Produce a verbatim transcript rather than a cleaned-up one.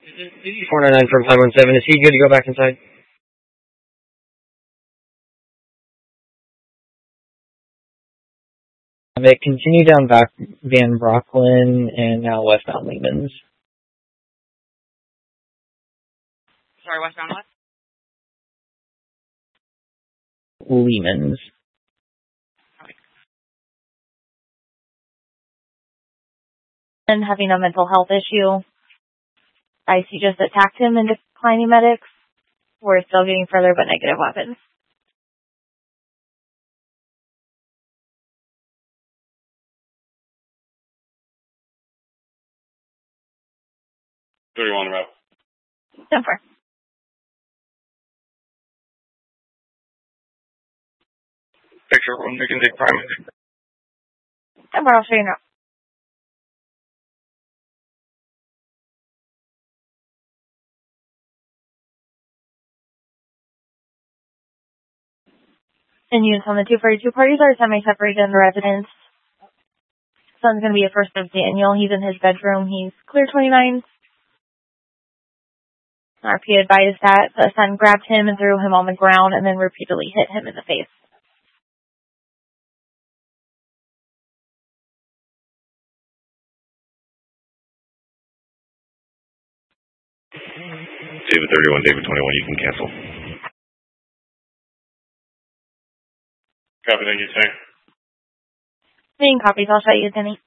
four nine nine from five one seven. Is he good to go back inside? It continue down back Van Brocklin and now westbound Lehman's. Sorry, westbound what? Lehman's. And having a mental health issue. I C just attacked him and declining medics. We're still getting further but negative weapons. thirty-one rep. ten four. Picture one, we can take primary. ten four, I'll show you now. And units on the two forty-two parties are semi-separated in the residence. Son's going to be a first of Daniel. He's in his bedroom. He's clear twenty-nine. R P advised that the son grabbed him and threw him on the ground and then repeatedly hit him in the face. David thirty-one, David twenty-one, you can cancel. Copy, thank you, sir. Main copies, I'll show you, Denny.